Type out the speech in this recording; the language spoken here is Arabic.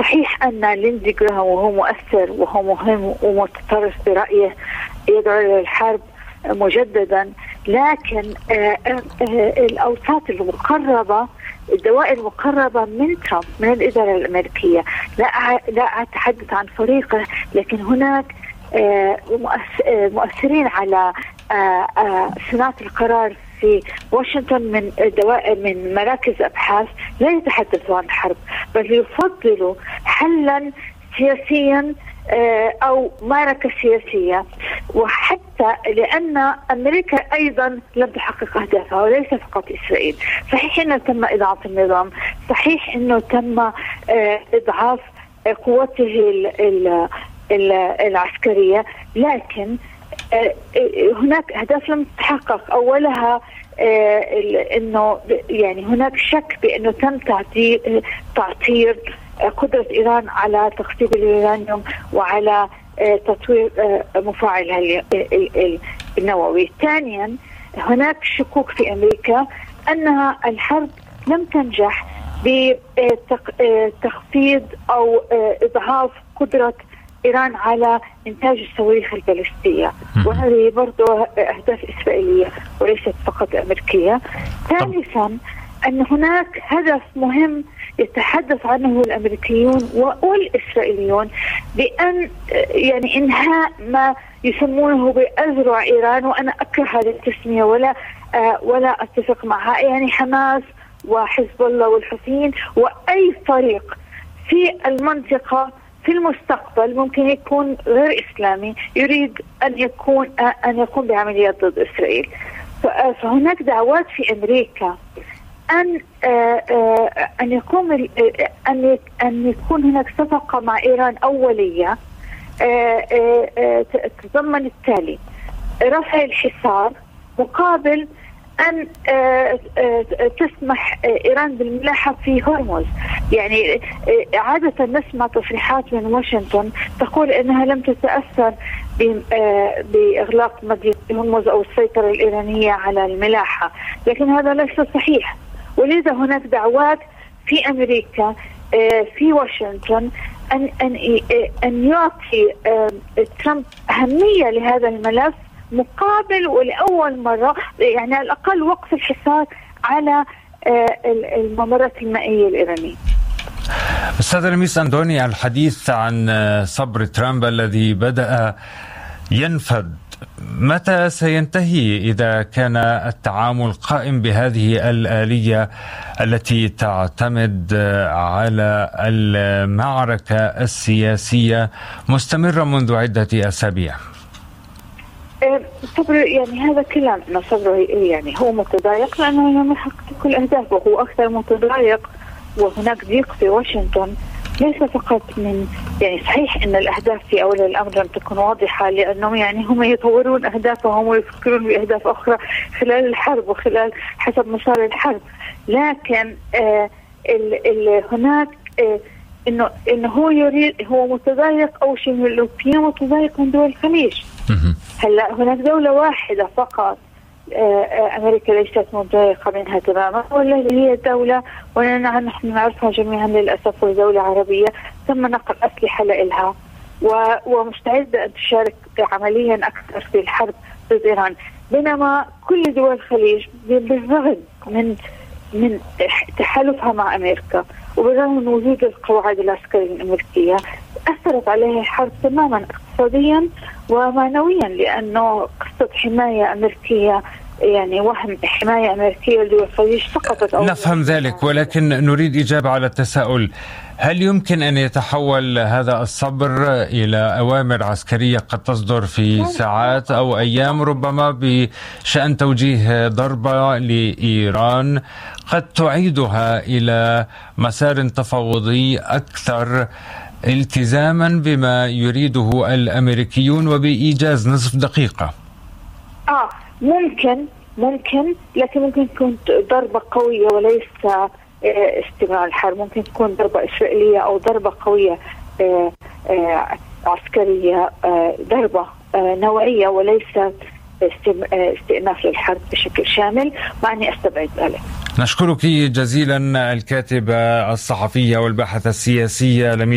صحيح أن ليندزي جراهام وهو مؤثر وهو مهم ومتطرف برأيه يدعو للحرب مجددا، لكن الأوساط المقربة، الدوائر المقربة من ترامب، من الإدارة الأمريكية، لا أتحدث عن فريقه، لكن هناك مؤثرين على صناعة القرار في واشنطن من مراكز أبحاث لا يتحدثوا عن الحرب، بل يفضلوا حلا سياسيا أو معركة سياسية. وحتى لأن أمريكا أيضا لم تحقق أهدافها وليس فقط إسرائيل. صحيح أنه تم إضعاف النظام، صحيح أنه تم إضعاف قوته العسكرية، لكن هناك أهداف لم تتحقق. أولها أنه يعني هناك شك بأنه تم تعطير قدرة إيران على تخصيب اليورانيوم وعلى تطوير مفاعلها النووي. ثانيا هناك شكوك في أمريكا أنها الحرب لم تنجح بتخفيض أو إضعاف قدرة إيران على إنتاج الصواريخ البالستية، وهذه برضو أهداف إسرائيلية وليست فقط أمريكية. ثالثا أن هناك هدف مهم يتحدث عنه الأمريكيون والإسرائيليون بأن يعني إنهاء ما يسمونه بأذرع إيران، وأنا أكره هذه التسمية ولا أتفق معها، يعني حماس وحزب الله والحوثيين وأي فريق في المنطقة في المستقبل ممكن يكون غير إسلامي يريد أن يقوم بعمليات ضد إسرائيل. فهناك دعوات في أمريكا أن يكون هناك صفقة مع إيران أولية تتضمن التالي: رفع الحصار مقابل أن تسمح إيران بالملاحة في هرمز. يعني عادة نسمع تصريحات من واشنطن تقول أنها لم تتأثر بإغلاق مضيق هرمز أو السيطرة الإيرانية على الملاحة، لكن هذا ليس صحيح. ولذا هناك دعوات في أمريكا في واشنطن أن يعطي ترامب أهمية لهذا الملف مقابل ولأول مرة يعني على الأقل وقف الحصار على الممرات المائية الإيرانية. أستاذ لميس أندوني، الحديث عن صبر ترامب الذي بدأ ينفد متى سينتهي إذا كان التعامل قائم بهذه الآلية التي تعتمد على المعركة السياسية مستمرة منذ عدة أسابيع؟ صبر يعني هذا كلام أنه صبره يعني هو متضايق لأنه لم يحقق كل أهدافه، وهو أكثر متضايق وهناك ضيق في واشنطن ليس فقط من يعني صحيح أن الأهداف في أول الأمر لم تكن واضحة، لأنهم يعني هم يطورون أهدافهم ويفكرون بأهداف أخرى خلال الحرب وخلال حسب مسار الحرب، لكن هناك إنه هو يريد، هو متضايق أو شيء من الأوروبيين متضايق من دول الخليج. هلا هناك دولة واحدة فقط أمريكا ليست متضايقة منها تماما، والتي هي الدولة ونحن نعرفها جميعا للأسف، دولة عربية تم نقل أسلحة لها ومستعدة أن تشارك عمليا أكثر في الحرب ضد إيران، بينما كل دول الخليج بالرغم من تحالفها مع أمريكا وبالرغم من وجود القواعد العسكرية الأمريكية أثرت عليها الحرب تماما اقتصاديا ومعنويا، لأنه قصة حماية أمريكية يعني وهم حماية أمريكية لدول الخليج سقطت. نفهم ذلك، ولكن نريد إجابة على التساؤل: هل يمكن أن يتحول هذا الصبر إلى أوامر عسكرية قد تصدر في ساعات أو أيام، ربما بشأن توجيه ضربة لإيران قد تعيدها إلى مسار تفاوضي أكثر التزاما بما يريده الأمريكيون وبإيجاز نصف دقيقة؟ ممكن لكن ممكن تكون ضربة قوية وليس استمرار الحرب، ممكن تكون ضربة إسرائيلية أو ضربة قوية عسكرية، ضربة نوعية وليس استئناف للحرب بشكل شامل، مع أني أستبعد ذلك. نشكرك جزيلا الكاتبة الصحفية والباحثة السياسية